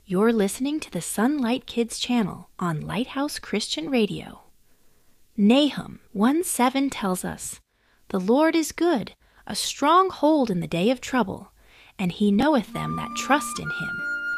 You're listening to the Sunlight Kids channel on Lighthouse Christian Radio. Nahum 1:7 tells us, "The Lord is good, a strong hold in the day of trouble, and he knoweth them that trust in him."